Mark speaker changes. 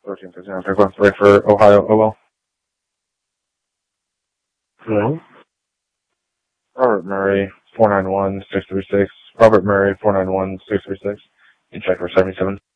Speaker 1: 1359, ready for Ohio, OL.
Speaker 2: Hello?
Speaker 1: Robert Murray, 491-636. Robert Murray, 491-636. You check for 77.